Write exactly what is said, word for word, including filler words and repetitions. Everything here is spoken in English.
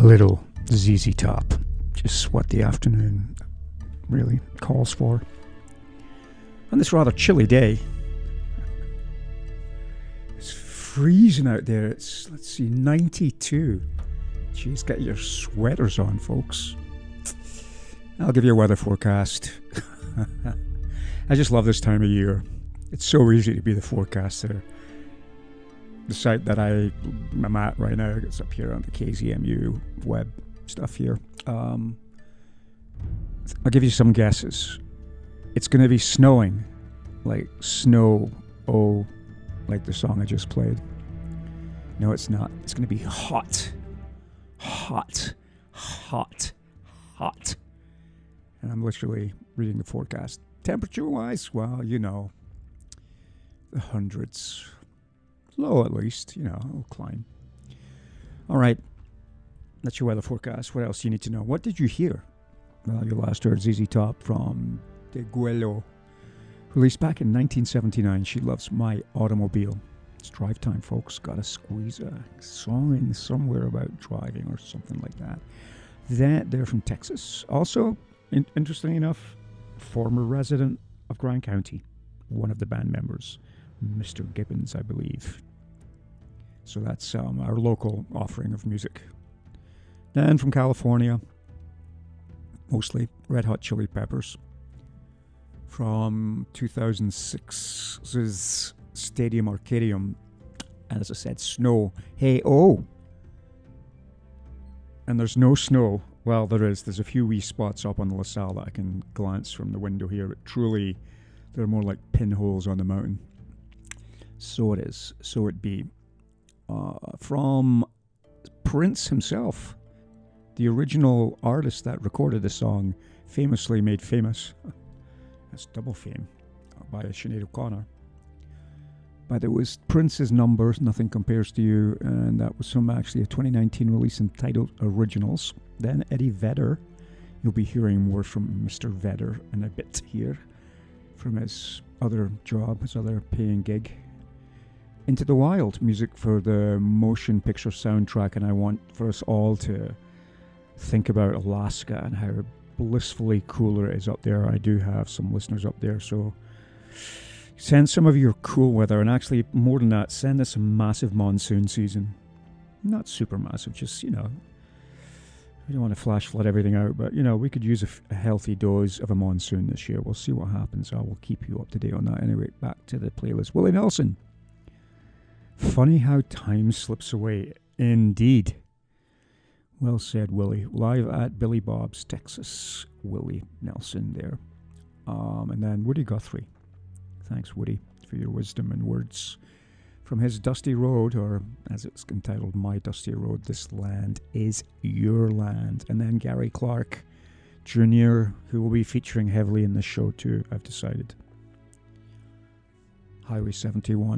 A little Z Z Top. Just what the afternoon really calls for. On this rather chilly day. It's freezing out there. It's, let's see, ninety-two. Jeez, get your sweaters on, folks. I'll give you a weather forecast. I just love this time of year. It's so easy to be the forecaster. The site that I am at right now, it's up here on the K Z M U web stuff here. Um, I'll give you some guesses. It's going to be snowing, like snow, oh, like the song I just played. No, it's not. It's going to be hot, hot, hot, hot. And I'm literally reading the forecast. Temperature-wise, well, you know, the hundreds. Low at least, you know, it'll climb. All right, that's your weather forecast. What else do you need to know? What did you hear? Well, you last heard Z Z Top from Degüello, released back in nineteen seventy-nine. She Loves My Automobile. It's drive time, folks. Gotta squeeze a song in somewhere about driving or something like that. That they're from Texas. Also, in- interestingly enough, former resident of Grand County, one of the band members. Mister Gibbons, I believe. So that's um, our local offering of music. Then from California, mostly Red Hot Chili Peppers. From two thousand six's Stadium Arcadium, as I said, snow. Hey, oh! And there's no snow. Well, there is. There's a few wee spots up on the LaSalle that I can glance from the window here. But truly, they're more like pinholes on the mountain. So it is. So it be. Uh, from Prince himself, the original artist that recorded the song, famously made famous. That's double fame by Sinead O'Connor. But it was Prince's Numbers, Nothing Compares to You, and that was from actually a twenty nineteen release entitled Originals. Then Eddie Vedder. You'll be hearing more from Mister Vedder in a bit here, from his other job, his other paying gig. Into the Wild, music for the motion picture soundtrack, and I want for us all to think about Alaska and how blissfully cooler it is up there. I do have some listeners up there, so send some of your cool weather, and actually more than that, send us a massive monsoon season. Not super massive, just, you know, we don't want to flash flood everything out, but, you know, we could use a, f- a healthy dose of a monsoon this year. We'll see what happens. I will keep you up to date on that. Anyway, back to the playlist. Willie Nelson. Funny how time slips away. Indeed. Well said, Willie. Live at Billy Bob's, Texas. Willie Nelson there. Um, and then Woody Guthrie. Thanks, Woody, for your wisdom and words. From his Dusty Road, or as it's entitled, My Dusty Road, This Land Is Your Land. And then Gary Clark Junior, who will be featuring heavily in this show too, I've decided. Highway seventy-one.